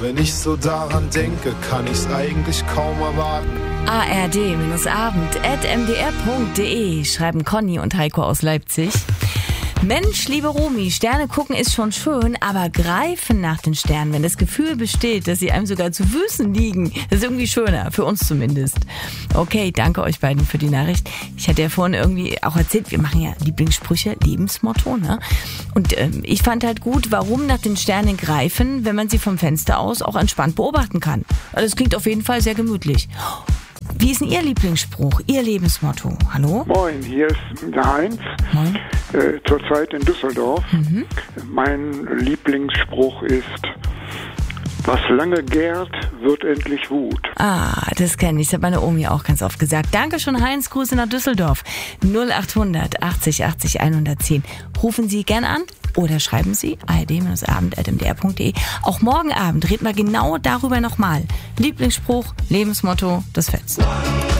Wenn ich so daran denke, kann ich's eigentlich kaum erwarten. ard-abend@mdr.de schreiben Conny und Heiko aus Leipzig. Mensch, liebe Romy, Sterne gucken ist schon schön, aber greifen nach den Sternen, wenn das Gefühl besteht, dass sie einem sogar zu Füßen liegen, das ist irgendwie schöner, für uns zumindest. Okay, danke euch beiden für die Nachricht. Ich hatte ja vorhin irgendwie auch erzählt, wir machen ja Lieblingssprüche, Lebensmotto, ne? Und ich fand halt gut, warum nach den Sternen greifen, wenn man sie vom Fenster aus auch entspannt beobachten kann. Also das klingt auf jeden Fall sehr gemütlich. Wie ist denn Ihr Lieblingsspruch, Ihr Lebensmotto? Hallo? Moin, hier ist der Heinz. Moin. Zurzeit in Düsseldorf. Mein Lieblingsspruch ist: Was lange gärt, wird endlich Wut. Ah, das kenne ich. Das hat meine Omi auch ganz oft gesagt. Danke schon, Heinz. Grüße nach Düsseldorf. 0800 80 80 110. Rufen Sie gern an oder schreiben Sie ard-abend@mdr.de. Auch morgen Abend reden wir genau darüber nochmal. Lieblingsspruch, Lebensmotto, das fetzt.